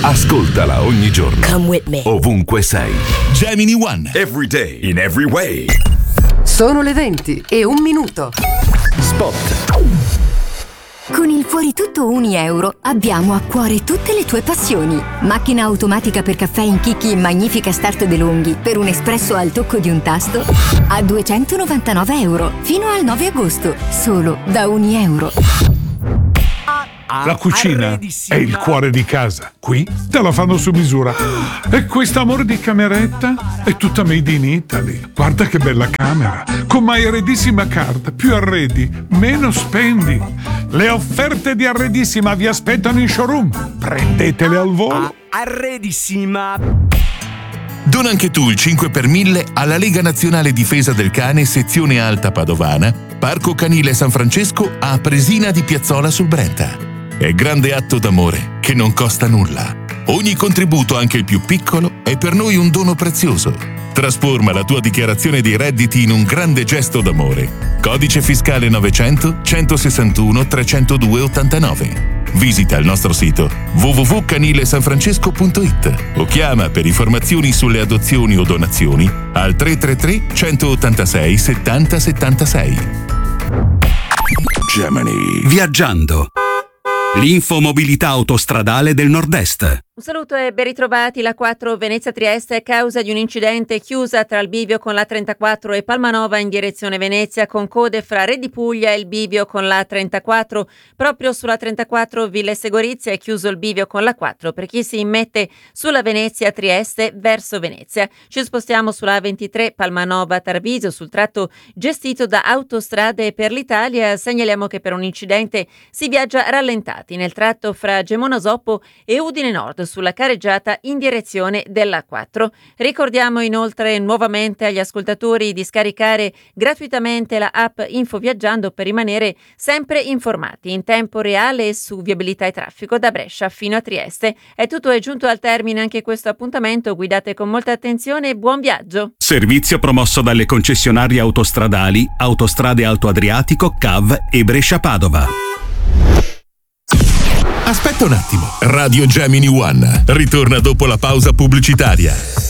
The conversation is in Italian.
Ascoltala ogni giorno. Come with me. Ovunque sei. Gemini One. Every day. In every way. Sono le 20:01. Spot. Con il Fuori Tutto €1 abbiamo a cuore tutte le tue passioni. Macchina automatica per caffè in chicchi in magnifica start DeLonghi per un espresso al tocco di un tasto a €299 fino al 9 agosto, solo da €1. La cucina è il cuore di casa. Qui te la fanno su misura. E quest'amore di cameretta è tutta made in Italy. Guarda che bella camera. Con My Arredissima Card. Più arredi, meno spendi. Le offerte di Arredissima vi aspettano in showroom. Prendetele al volo. Arredissima. Dona anche tu il 5 per 1000 alla Lega Nazionale Difesa del Cane sezione Alta Padovana, Parco Canile San Francesco a Presina di Piazzola sul Brenta. È grande atto d'amore che non costa nulla. Ogni contributo, anche il più piccolo, è per noi un dono prezioso. Trasforma la tua dichiarazione dei redditi in un grande gesto d'amore. Codice fiscale 900 161 302 89. Visita il nostro sito www.canilesanfrancesco.it o chiama per informazioni sulle adozioni o donazioni al 333 186 70 76. Gemini. Viaggiando. L'infomobilità autostradale del Nord-Est. Un saluto e ben ritrovati. La 4 Venezia-Trieste a causa di un incidente chiusa tra il bivio con la 34 e Palmanova in direzione Venezia, con code fra Re di Puglia e il bivio con la 34. Proprio sulla 34 Villesse Gorizia è chiuso il bivio con la 4 per chi si immette sulla Venezia-Trieste verso Venezia. Ci spostiamo sulla 23 Palmanova-Tarvisio sul tratto gestito da Autostrade per l'Italia. Segnaliamo che per un incidente si viaggia rallentati nel tratto fra Gemona Soppo e Udine Nord sulla careggiata in direzione della 4. Ricordiamo inoltre nuovamente agli ascoltatori di scaricare gratuitamente la app Info Viaggiando per rimanere sempre informati in tempo reale su viabilità e traffico da Brescia fino a Trieste. È tutto, è giunto al termine anche questo appuntamento. Guidate con molta attenzione e buon viaggio. Servizio promosso dalle concessionarie autostradali Autostrade Alto Adriatico, CAV e Brescia Padova. Aspetta un attimo. Radio Gemini One ritorna dopo la pausa pubblicitaria.